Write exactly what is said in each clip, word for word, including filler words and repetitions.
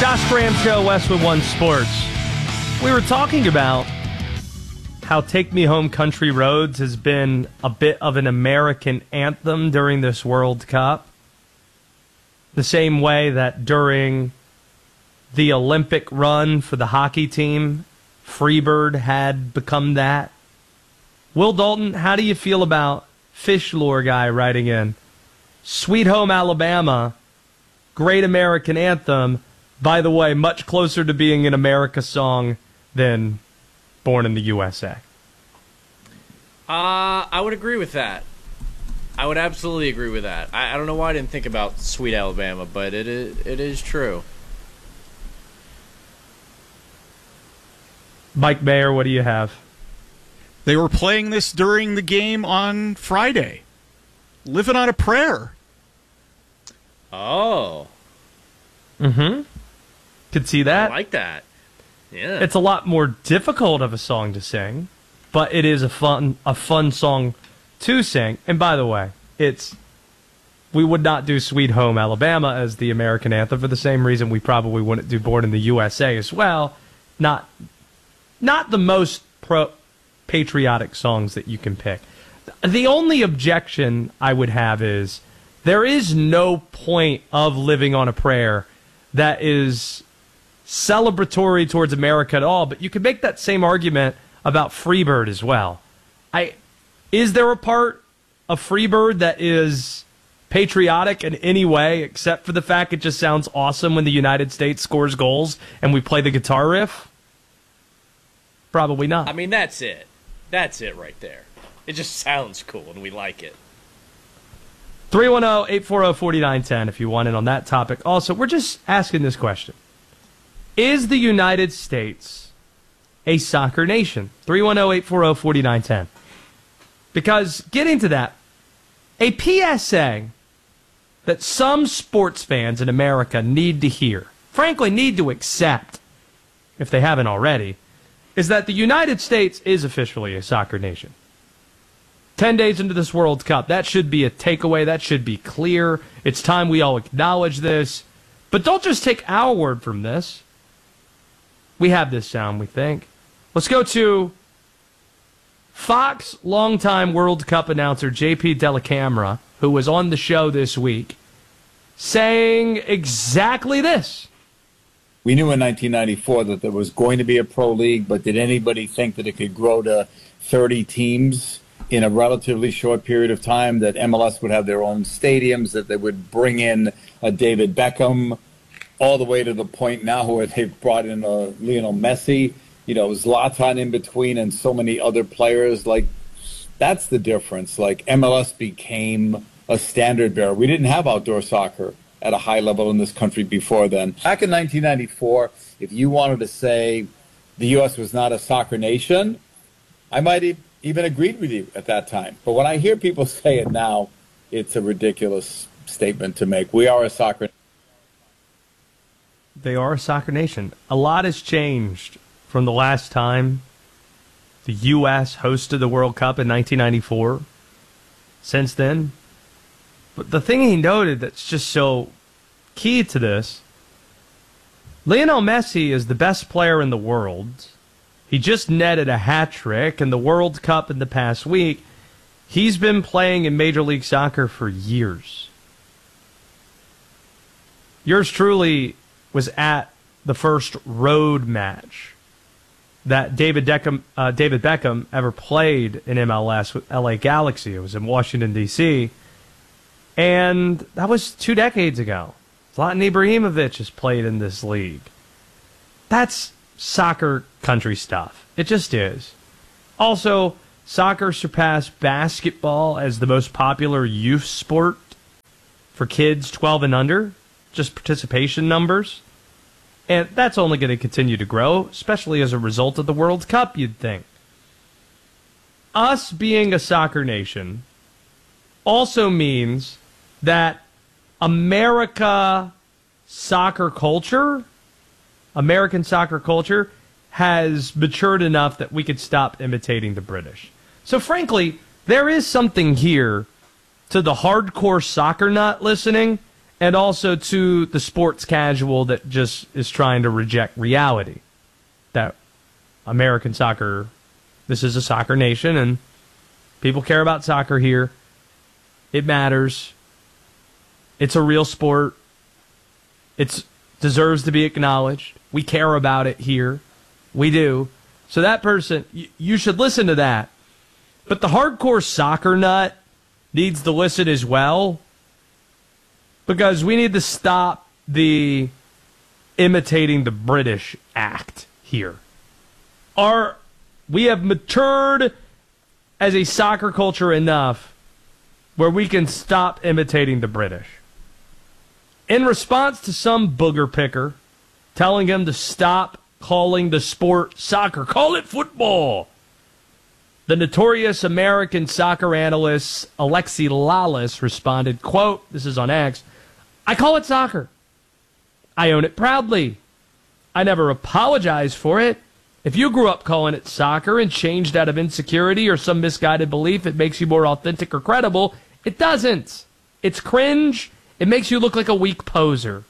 Josh Graham Show, Westwood One Sports. We were talking about how Take Me Home Country Roads has been a bit of an American anthem during this World Cup. The same way that during the Olympic run for the hockey team, Freebird had become that. Will Dalton, how do you feel about Fish Lore Guy writing in? Sweet Home Alabama, great American anthem. By the way, much closer to being an America song than Born in the U S A. Uh, I would agree with that. I would absolutely agree with that. I, I don't know why I didn't think about Sweet Alabama, but it is, it is true. Mike Mayer, what do you have? They were playing this during the game on Friday. Living on a Prayer. Oh. Mm-hmm. Could see that. I like that. Yeah. It's a lot more difficult of a song to sing, but it is a fun a fun song to sing. And by the way, it's we would not do Sweet Home Alabama as the American anthem for the same reason we probably wouldn't do Born in the U S A as well. Not not the most pro patriotic songs that you can pick. The only objection I would have is there is no point of Living on a Prayer that is celebratory towards America at all, but you could make that same argument about Freebird as well. I is there a part of Freebird that is patriotic in any way except for the fact it just sounds awesome when the United States scores goals and we play the guitar riff? Probably not. I mean, that's it. That's it right there. It just sounds cool and we like it. three one zero, eight four zero, four nine one zero if you want in on that topic. Also, we're just asking this question. Is the United States a soccer nation? three one zero, eight four zero, four nine one zero. Because getting to that, a P S A that some sports fans in America need to hear, frankly need to accept, if they haven't already, is that the United States is officially a soccer nation. Ten days into this World Cup, that should be a takeaway. That should be clear. It's time we all acknowledge this. But don't just take our word from this. We have this sound, we think. Let's go to Fox longtime World Cup announcer J P Dellacamera, who was on the show this week, saying exactly this. We knew in nineteen ninety-four that there was going to be a pro league, but did anybody think that it could grow to thirty teams in a relatively short period of time, that M L S would have their own stadiums, that they would bring in a David Beckham, all the way to the point now where they've brought in a Lionel Messi, you know, Zlatan in between, and so many other players. Like, that's the difference. Like, M L S became a standard bearer. We didn't have outdoor soccer at a high level in this country before then. Back in nineteen ninety-four, if you wanted to say the U S was not a soccer nation, I might have even agreed with you at that time. But when I hear people say it now, it's a ridiculous statement to make. We are a soccer nation. They are a soccer nation. A lot has changed from the last time the U S hosted the World Cup in nineteen ninety-four. Since then. But the thing he noted that's just so key to this, Lionel Messi is the best player in the world. He just netted a hat trick in the World Cup in the past week. He's been playing in Major League Soccer for years. Yours truly was at the first road match that David Beckham, uh, David Beckham ever played in M L S with L A Galaxy. It was in Washington, D C, and that was two decades ago. Zlatan Ibrahimovic has played in this league. That's soccer country stuff. It just is. Also, soccer surpassed basketball as the most popular youth sport for kids twelve and under, just participation numbers. And that's only going to continue to grow, especially as a result of the World Cup, you'd think. Us being a soccer nation also means that America soccer culture, American soccer culture, has matured enough that we could stop imitating the British. So frankly, there is something here to the hardcore soccer nut listening and also to the sports casual that just is trying to reject reality. That American soccer, this is a soccer nation, and people care about soccer here. It matters. It's a real sport. It deserves to be acknowledged. We care about it here. We do. So that person, you, you should listen to that. But the hardcore soccer nut needs to listen as well, because we need to stop the imitating the British act here. Our, we have matured as a soccer culture enough where we can stop imitating the British. In response to some booger picker telling him to stop calling the sport soccer, call it football, the notorious American soccer analyst Alexi Lalas responded, quote, this is on X, I call it soccer. I own it proudly. I never apologize for it. If you grew up calling it soccer and changed out of insecurity or some misguided belief, it makes you more authentic or credible. It doesn't. It's cringe. It makes you look like a weak poser.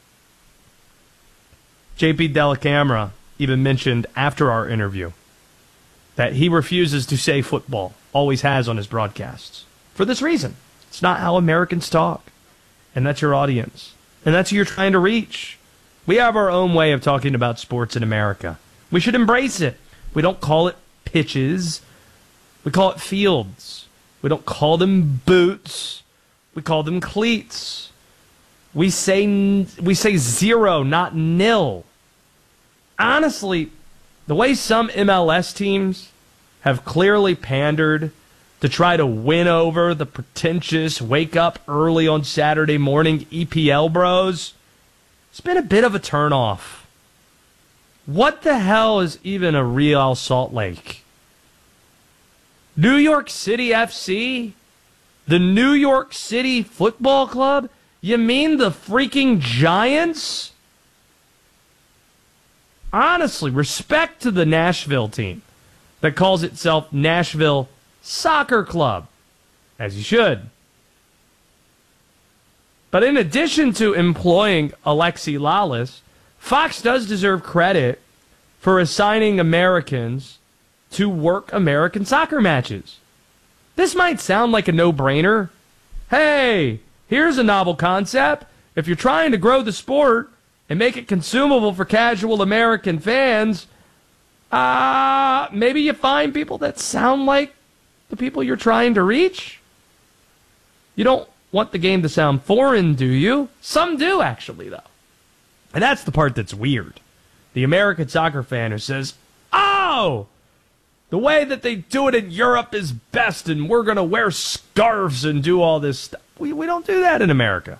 J P Dellacamera even mentioned after our interview that he refuses to say football, always has on his broadcasts, for this reason. It's not how Americans talk, and that's your audience, and that's who you're trying to reach. We have our own way of talking about sports in America. We should embrace it. We don't call it pitches. We call it fields. We don't call them boots. We call them cleats. We say we say zero, not nil. Honestly, the way some M L S teams have clearly pandered to try to win over the pretentious wake up early on Saturday morning E P L bros, it's been a bit of a turnoff. What the hell is even a Real Salt Lake? New York City F C? The New York City Football Club? You mean the freaking Giants? Honestly, respect to the Nashville team that calls itself Nashville Soccer Club, as you should. But in addition to employing Alexi Lalas, Fox does deserve credit for assigning Americans to work American soccer matches. This might sound like a no-brainer. Hey, here's a novel concept. If you're trying to grow the sport and make it consumable for casual American fans, uh, maybe you find people that sound like the people you're trying to reach. You don't want the game to sound foreign, do you? Some do, actually, though. And that's the part that's weird. The American soccer fan who says, oh, the way that they do it in Europe is best, and we're going to wear scarves and do all this stuff. We, we don't do that in America.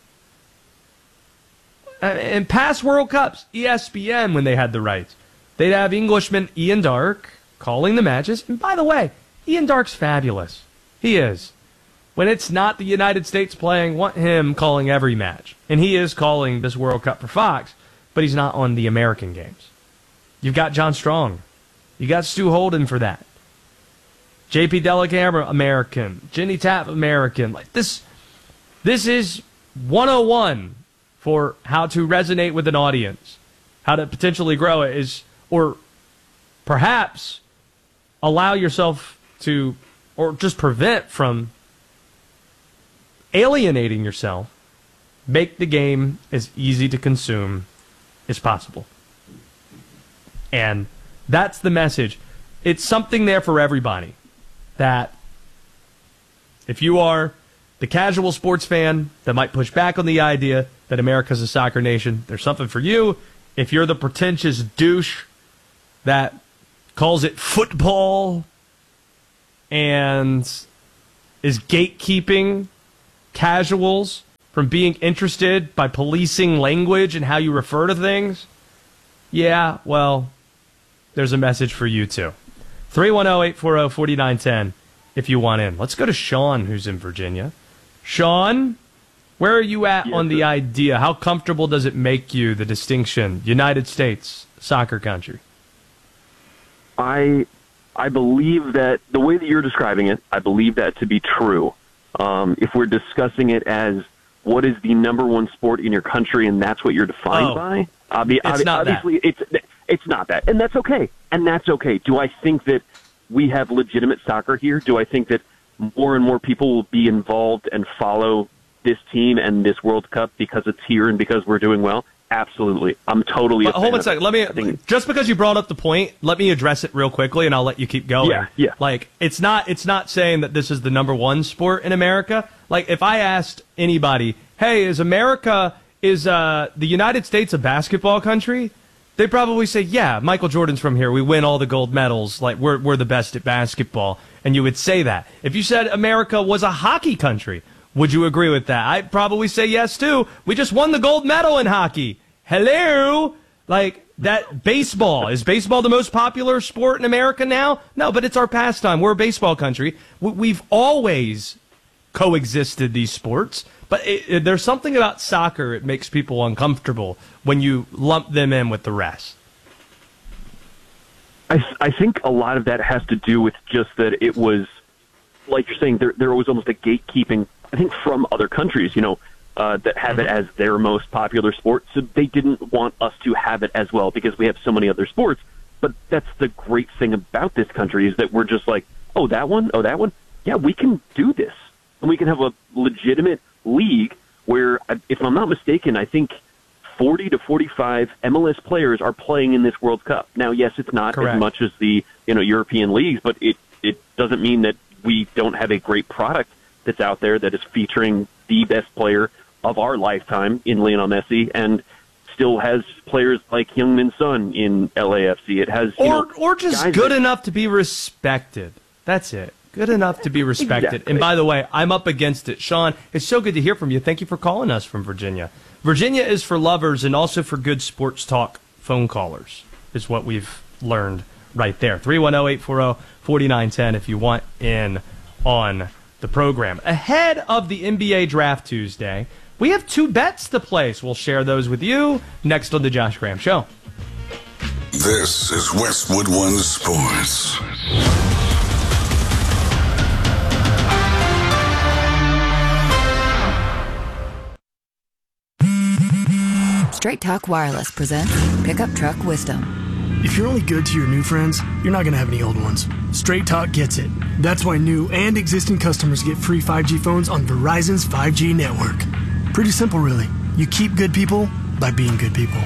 Uh, in past World Cups, E S P N, when they had the rights, they'd have Englishman Ian Darke calling the matches. And by the way, Ian Darke's fabulous. He is. When it's not the United States playing, want him calling every match. And he is calling this World Cup for Fox, but he's not on the American games. You've got John Strong. You got Stu Holden for that. J P Dellacamera, American. Jenny Tapp, American. Like this, this is one oh one for how to resonate with an audience, how to potentially grow it is, or perhaps allow yourself to, or just prevent from alienating yourself. Make the game as easy to consume as possible. And that's the message. It's something there for everybody. That if you are the casual sports fan that might push back on the idea that America's a soccer nation, there's something for you. If you're the pretentious douche that calls it football and is gatekeeping casuals from being interested by policing language and how you refer to things, yeah, well, there's a message for you too. three one zero, eight four zero, four nine one zero if you want in. Let's go to Sean, who's in Virginia. Sean, where are you at yes, on the sir. idea? How comfortable does it make you, the distinction, United States, soccer country? I I believe that the way that you're describing it, I believe that to be true. Um, if we're discussing it as what is the number one sport in your country, and that's what you're defined Oh, by. Obvi- it's obvi- not that. obviously, it's it's not that, and that's okay. And that's okay. Do I think that we have legitimate soccer here? Do I think that more and more people will be involved and follow this team and this World Cup because it's here and because we're doing well? Absolutely. I'm totally a But hold fan on a of second. it. Let me I think- just because you brought up the point, let me address it real quickly, and I'll let you keep going. Yeah, yeah. Like it's not it's not saying that this is the number one sport in America. Like if I asked anybody, "Hey, is America is uh, the United States a basketball country?" They'd probably say, "Yeah, Michael Jordan's from here. We win all the gold medals. Like we're we're the best at basketball." And you would say that. If you said America was a hockey country, would you agree with that? I'd probably say yes, too. We just won the gold medal in hockey. Hello? Like, that baseball. Is baseball the most popular sport in America now? No, but it's our pastime. We're a baseball country. We- We've always coexisted these sports. But it, it, there's something about soccer, it makes people uncomfortable when you lump them in with the rest. I, I think a lot of that has to do with just that it was, like you're saying, there there was almost a gatekeeping, I think, from other countries, you know, uh, that have it as their most popular sport. So they didn't want us to have it as well because we have so many other sports. But that's the great thing about this country is that we're just like, oh, that one, oh, that one. Yeah, we can do this. And we can have a legitimate league where, if I'm not mistaken, I think forty to forty-five M L S players are playing in this World Cup. Now, yes, it's not Correct. as much as the you know European leagues, but it, it doesn't mean that we don't have a great product that's out there that is featuring the best player of our lifetime in Lionel Messi and still has players like Heung-min Son in L A F C. It has you Or, know, or just guys good that- enough to be respected. That's it. Good enough to be respected. Exactly. And by the way, I'm up against it. Sean, it's so good to hear from you. Thank you for calling us from Virginia. Virginia is for lovers and also for good sports talk phone callers, is what we've learned right there. three one zero, eight four zero, four nine one zero if you want in on the program. Ahead of the N B A Draft Tuesday, we have two bets to place. We'll share those with you next on the Josh Graham Show. This is Westwood One Sports. Straight Talk Wireless presents Pickup Truck Wisdom. If you're only good to your new friends, you're not going to have any old ones. Straight Talk gets it. That's why new and existing customers get free five G phones on Verizon's five G network. Pretty simple, really. You keep good people by being good people.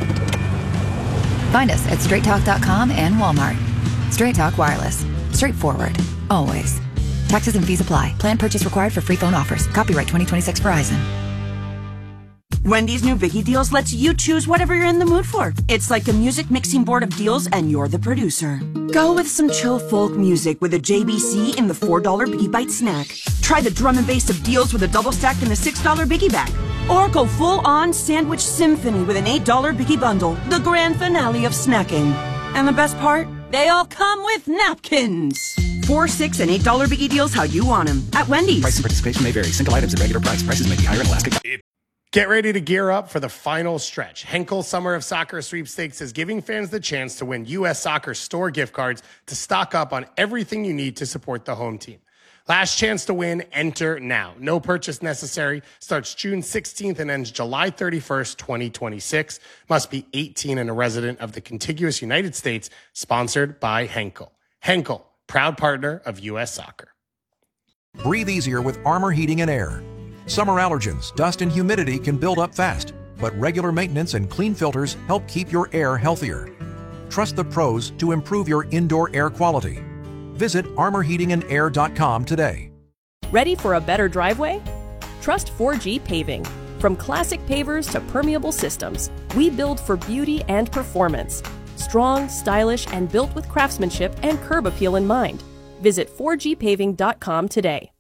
Find us at straight talk dot com and Walmart. Straight Talk Wireless. Straightforward. Always. Taxes and fees apply. Plan purchase required for free phone offers. Copyright twenty twenty-six Verizon. Wendy's new Biggie Deals lets you choose whatever you're in the mood for. It's like a music mixing board of deals, and you're the producer. Go with some chill folk music with a J B C in the four dollar Biggie Bite snack. Try the drum and bass of deals with a double stack in the six dollar Biggie Bag. Or go full-on sandwich symphony with an eight dollar Biggie Bundle, the grand finale of snacking. And the best part? They all come with napkins. Four, six, and eight dollar Biggie Deals how you want them at Wendy's. Price and participation may vary. Single items at regular price. Prices may be higher in Alaska. Get ready to gear up for the final stretch. Henkel Summer of Soccer Sweepstakes is giving fans the chance to win U S Soccer store gift cards to stock up on everything you need to support the home team. Last chance to win, enter now. No purchase necessary. Starts June sixteenth and ends July thirty-first, twenty twenty-six. Must be eighteen and a resident of the contiguous United States. Sponsored by Henkel. Henkel, proud partner of U S Soccer. Breathe easier with Armor Heating and Air. Summer allergens, dust, and humidity can build up fast, but regular maintenance and clean filters help keep your air healthier. Trust the pros to improve your indoor air quality. Visit armor heating and air dot com today. Ready for a better driveway? Trust four G Paving. From classic pavers to permeable systems, we build for beauty and performance. Strong, stylish, and built with craftsmanship and curb appeal in mind. Visit four G paving dot com today.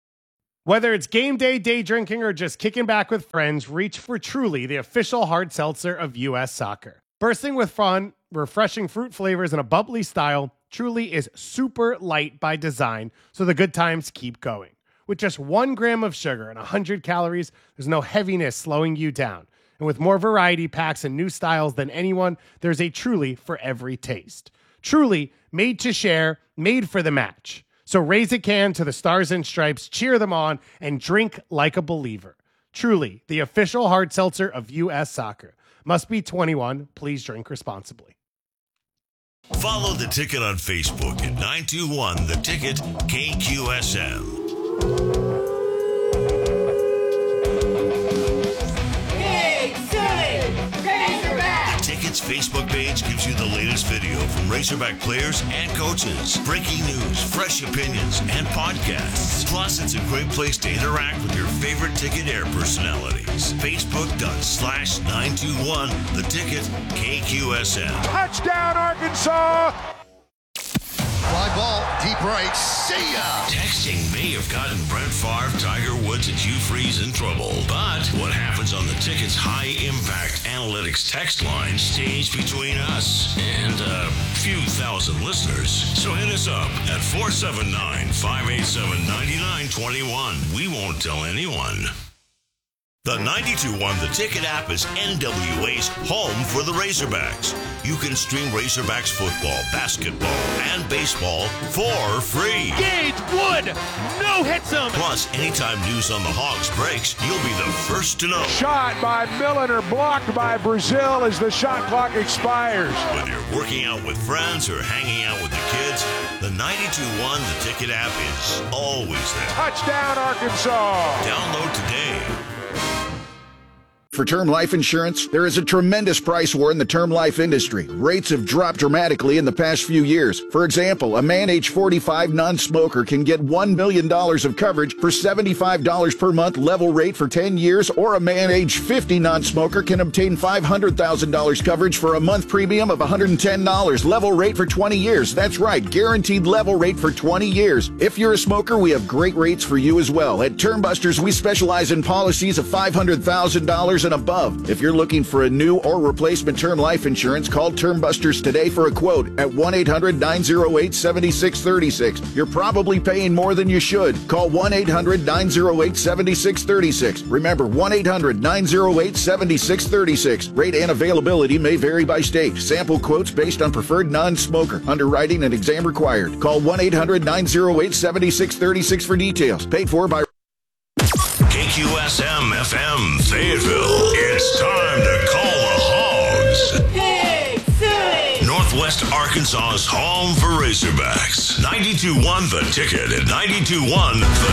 Whether it's game day, day drinking, or just kicking back with friends, reach for Truly, the official hard seltzer of U S Soccer. Bursting with fun, refreshing fruit flavors, and a bubbly style, Truly is super light by design, so the good times keep going. With just one gram of sugar and one hundred calories, there's no heaviness slowing you down. And with more variety packs and new styles than anyone, there's a Truly for every taste. Truly, made to share, made for the match. So raise a can to the Stars and Stripes, cheer them on, and drink like a believer. Truly, the official hard seltzer of U S Soccer. Must be twenty-one. Please drink responsibly. Follow The Ticket on Facebook at nine two one The Ticket K Q S M. The Ticket's Facebook page gives you the latest video from Razorback players and coaches, breaking news, fresh opinions, and podcasts. Plus, it's a great place to interact with your favorite Ticket Air personalities. Facebook.com slash 921 The Ticket K Q S M. Touchdown, Arkansas! Fly ball, deep right, see ya! Texting may have gotten Brett Favre, Tiger Woods, and Hugh Freeze in trouble. But what happens on the Ticket's high-impact analytics text line stays between us and a few thousand listeners. So hit us up at four seven nine, five eight seven, nine nine two one. We won't tell anyone. The ninety-two one The Ticket app is N W A's home for the Razorbacks. You can stream Razorbacks football, basketball, and baseball for free. Gage Wood, no hits him. Plus, anytime news on the Hogs breaks, you'll be the first to know. Shot by Milliner, blocked by Brazil as the shot clock expires. Whether you're working out with friends or hanging out with the kids, the ninety-two one The Ticket app is always there. Touchdown, Arkansas. Download today. For term life insurance, there is a tremendous price war in the term life industry. Rates have dropped dramatically in the past few years. For example, a man age forty-five non-smoker can get one million dollars of coverage for seventy-five dollars per month level rate for ten years, or a man age fifty non-smoker can obtain five hundred thousand dollars coverage for a month premium of one hundred ten dollars level rate for twenty years. That's right, guaranteed level rate for twenty years. If you're a smoker, we have great rates for you as well. At Term Busters, we specialize in policies of five hundred thousand dollars and above. If you're looking for a new or replacement term life insurance, call Term Busters today for a quote at one eight hundred, nine oh eight, seven six three six. You're probably paying more than you should. Call one eight hundred, nine oh eight, seven six three six. Remember, one eight hundred, nine oh eight, seven six three six. Rate and availability may vary by state. Sample quotes based on preferred non-smoker. Underwriting and exam required. Call one eight hundred, nine oh eight, seven six three six for details. Paid for by K Q S M F M Fayetteville. It's time to call the Hogs. Hey, Philly! Northwest Arkansas's home for Razorbacks. ninety-two one The Ticket at ninety-two one The